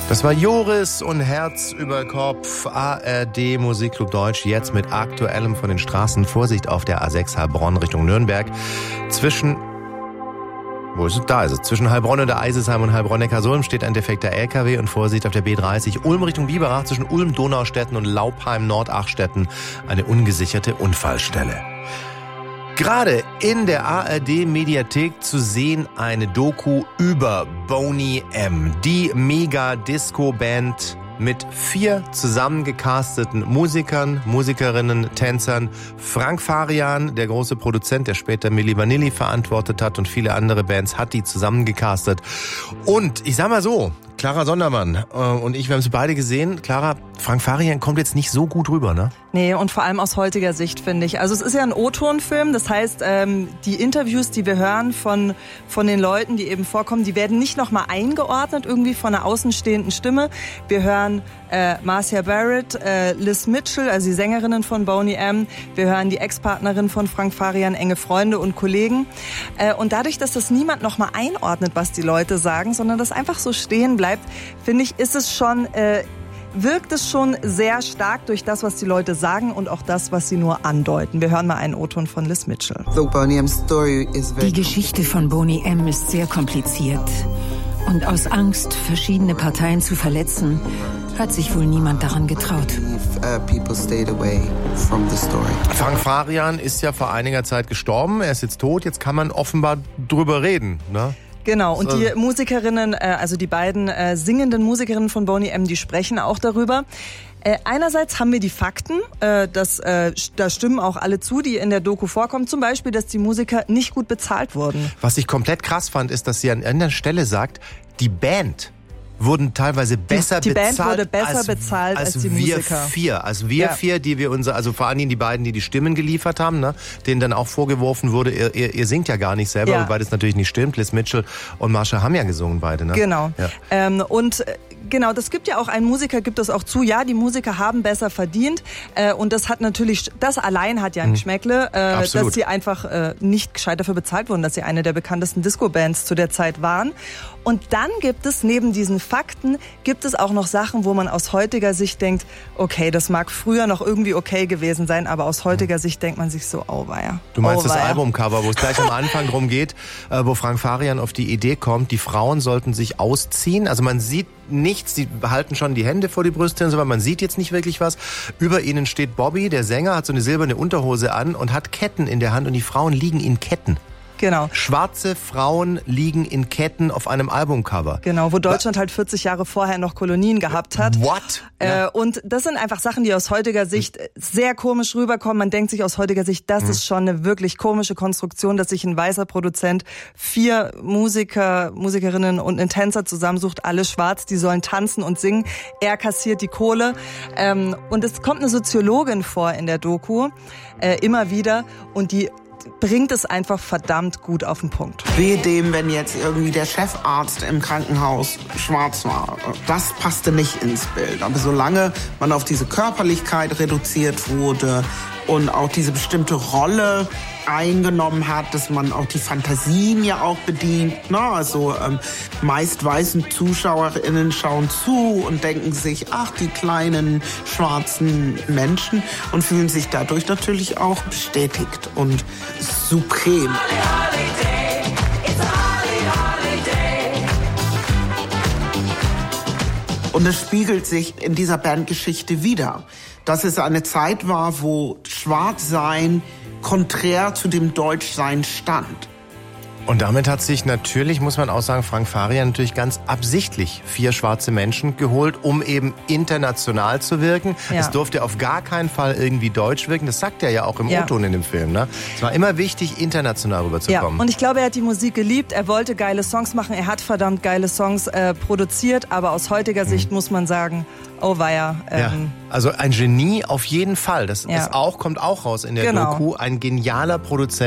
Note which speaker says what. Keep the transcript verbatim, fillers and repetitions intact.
Speaker 1: Das war Joris und Herz über Kopf, A R D Musikclub Deutsch, jetzt mit Aktuellem von den Straßen. Vorsicht auf der A sechs Heilbronn Richtung Nürnberg. Zwischen, wo ist es? Da ist es. Zwischen Heilbronn und der Eisesheim und Heilbronn-Neckarsulm steht ein defekter L K W und Vorsicht auf der B dreißig Ulm Richtung Biberach zwischen Ulm, Donaustetten und Laupheim-Nordachstetten eine ungesicherte Unfallstelle. Gerade in der A R D-Mediathek zu sehen eine Doku über Boney M., die Mega-Disco-Band mit vier zusammengecasteten Musikern, Musikerinnen, Tänzern. Frank Farian, der große Produzent, der später Milli Vanilli verantwortet hat und viele andere Bands, hat die zusammengecastet. Und ich sag mal so, Clara Sondermann und ich, wir haben es beide gesehen. Clara, Frank Farian kommt jetzt nicht so gut rüber, ne?
Speaker 2: Nee, und vor allem aus heutiger Sicht, finde ich. Also es ist ja ein O-Ton-Film, das heißt, ähm, die Interviews, die wir hören von von den Leuten, die eben vorkommen, die werden nicht nochmal eingeordnet irgendwie von einer außenstehenden Stimme. Wir hören äh, Marcia Barrett, äh, Liz Mitchell, also die Sängerinnen von Boney M. Wir hören die Ex-Partnerin von Frank Farian, enge Freunde und Kollegen. Äh, und dadurch, dass das niemand nochmal einordnet, was die Leute sagen, sondern das einfach so stehen bleibt, finde ich, ist es schon... Äh, wirkt es schon sehr stark durch das, was die Leute sagen und auch das, was sie nur andeuten. Wir hören mal einen O-Ton von Liz Mitchell.
Speaker 3: Die Geschichte von Boney M. ist sehr kompliziert. Und aus Angst, verschiedene Parteien zu verletzen, hat sich wohl niemand daran getraut.
Speaker 1: Frank Farian ist ja vor einiger Zeit gestorben. Er ist jetzt tot. Jetzt kann man offenbar drüber reden, ne?
Speaker 2: Genau, und die Musikerinnen, also die beiden äh, singenden Musikerinnen von Boney M., die sprechen auch darüber. Äh, einerseits haben wir die Fakten, äh, das, äh, da stimmen auch alle zu, die in der Doku vorkommen. Zum Beispiel, dass die Musiker nicht gut bezahlt wurden.
Speaker 1: Was ich komplett krass fand, ist, dass sie an einer Stelle sagt, die Band wurden teilweise besser
Speaker 2: die, die
Speaker 1: bezahlt,
Speaker 2: Band wurde besser
Speaker 1: als,
Speaker 2: bezahlt als,
Speaker 1: als
Speaker 2: die
Speaker 1: wir
Speaker 2: Musiker.
Speaker 1: vier. Also wir
Speaker 2: ja.
Speaker 1: vier, die wir unser, also vor allen Dingen die beiden, die die Stimmen geliefert haben, ne, denen dann auch vorgeworfen wurde, ihr, ihr, ihr singt ja gar nicht selber,
Speaker 2: ja.
Speaker 1: wobei das natürlich nicht stimmt. Liz Mitchell und Marsha haben ja gesungen beide, ne?
Speaker 2: Genau.
Speaker 1: Ja.
Speaker 2: Ähm, und genau, das gibt ja auch, ein Musiker gibt das auch zu, ja, die Musiker haben besser verdient äh, und das hat natürlich, das allein hat ja ein Geschmäckle, äh, dass sie einfach äh, nicht gescheit dafür bezahlt wurden, dass sie eine der bekanntesten Disco-Bands zu der Zeit waren. Und dann gibt es neben diesen Fakten, gibt es auch noch Sachen, wo man aus heutiger Sicht denkt, okay, das mag früher noch irgendwie okay gewesen sein, aber aus heutiger Sicht denkt man sich so, oh weia.
Speaker 1: Du meinst
Speaker 2: oh,
Speaker 1: das
Speaker 2: weia.
Speaker 1: Albumcover, wo es gleich am Anfang drum geht, äh, wo Frank Farian auf die Idee kommt, die Frauen sollten sich ausziehen. Also man sieht nichts, sie halten schon die Hände vor die Brüste und so, aber man sieht jetzt nicht wirklich was. Über ihnen steht Bobby, der Sänger, hat so eine silberne Unterhose an und hat Ketten in der Hand und die Frauen liegen in Ketten.
Speaker 2: Genau.
Speaker 1: Schwarze Frauen liegen in Ketten auf einem Albumcover.
Speaker 2: Genau, wo Deutschland halt vierzig Jahre vorher noch Kolonien gehabt hat.
Speaker 1: What?
Speaker 2: Äh,
Speaker 1: ja.
Speaker 2: Und das sind einfach Sachen, die aus heutiger Sicht sehr komisch rüberkommen. Man denkt sich aus heutiger Sicht, das mhm. ist schon eine wirklich komische Konstruktion, dass sich ein weißer Produzent vier Musiker, Musikerinnen und einen Tänzer zusammensucht, alle schwarz, die sollen tanzen und singen. Er kassiert die Kohle. Ähm, und es kommt eine Soziologin vor in der Doku, äh, immer wieder, und die bringt es einfach verdammt gut auf den Punkt.
Speaker 4: Wehe dem, wenn jetzt irgendwie der Chefarzt im Krankenhaus schwarz war. Das passte nicht ins Bild. Aber solange man auf diese Körperlichkeit reduziert wurde und auch diese bestimmte Rolle eingenommen hat, dass man auch die Fantasien ja auch bedient. Na, also ähm, meist weißen ZuschauerInnen schauen zu und denken sich, ach, die kleinen schwarzen Menschen, und fühlen sich dadurch natürlich auch bestätigt und suprem. Und es spiegelt sich in dieser Bandgeschichte wider, dass es eine Zeit war, wo Schwarzsein konträr zu dem Deutschsein stand.
Speaker 1: Und damit hat sich natürlich, muss man auch sagen, Frank Farian natürlich ganz absichtlich vier schwarze Menschen geholt, um eben international zu wirken. Ja. Es durfte auf gar keinen Fall irgendwie deutsch wirken. Das sagt er ja auch im ja. O-Ton in dem Film, ne? Es war immer wichtig, international rüberzukommen.
Speaker 2: Ja, und ich glaube, er hat die Musik geliebt. Er wollte geile Songs machen. Er hat verdammt geile Songs äh, produziert. Aber aus heutiger mhm. Sicht muss man sagen, oh weia. Ähm,
Speaker 1: ja. Also ein Genie auf jeden Fall. Das, ja. das auch, kommt auch raus in der
Speaker 2: genau.
Speaker 1: Doku. Ein genialer Produzent.